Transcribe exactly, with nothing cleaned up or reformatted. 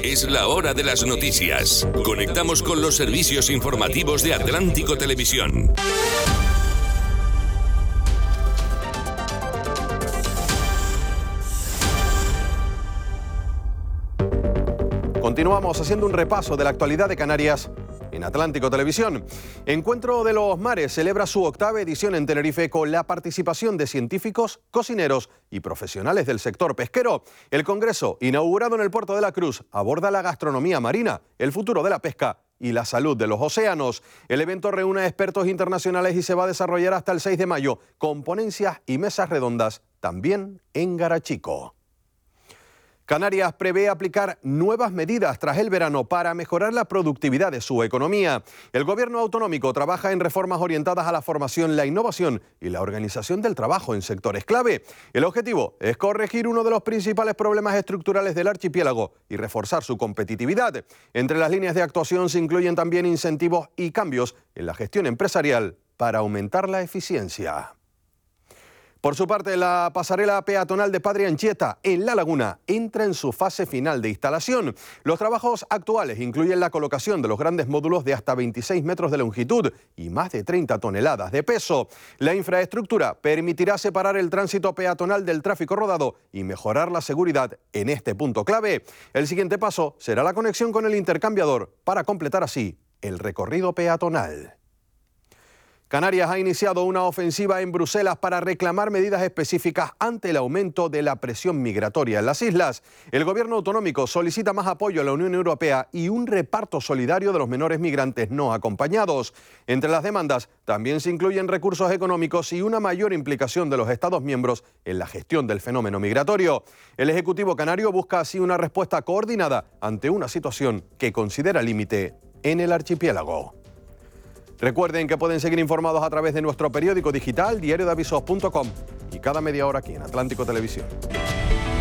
Es la hora de las noticias. Conectamos con los servicios informativos de Atlántico Televisión. Continuamos haciendo un repaso de la actualidad de Canarias en Atlántico Televisión. Encuentro de los Mares celebra su octava edición en Tenerife con la participación de científicos, cocineros y profesionales del sector pesquero. El congreso, inaugurado en el Puerto de la Cruz, aborda la gastronomía marina, el futuro de la pesca y la salud de los océanos. El evento reúne a expertos internacionales y se va a desarrollar hasta el seis de mayo, con ponencias y mesas redondas también en Garachico. Canarias prevé aplicar nuevas medidas tras el verano para mejorar la productividad de su economía. El gobierno autonómico trabaja en reformas orientadas a la formación, la innovación y la organización del trabajo en sectores clave. El objetivo es corregir uno de los principales problemas estructurales del archipiélago y reforzar su competitividad. Entre las líneas de actuación se incluyen también incentivos y cambios en la gestión empresarial para aumentar la eficiencia. Por su parte, la pasarela peatonal de Padre Anchieta, en La Laguna, entra en su fase final de instalación. Los trabajos actuales incluyen la colocación de los grandes módulos de hasta veintiséis metros de longitud y más de treinta toneladas de peso. La infraestructura permitirá separar el tránsito peatonal del tráfico rodado y mejorar la seguridad en este punto clave. El siguiente paso será la conexión con el intercambiador para completar así el recorrido peatonal. Canarias ha iniciado una ofensiva en Bruselas para reclamar medidas específicas ante el aumento de la presión migratoria en las islas. El gobierno autonómico solicita más apoyo a la Unión Europea y un reparto solidario de los menores migrantes no acompañados. Entre las demandas también se incluyen recursos económicos y una mayor implicación de los Estados miembros en la gestión del fenómeno migratorio. El Ejecutivo canario busca así una respuesta coordinada ante una situación que considera límite en el archipiélago. Recuerden que pueden seguir informados a través de nuestro periódico digital diario de avisos punto com y cada media hora aquí en Atlántico Televisión.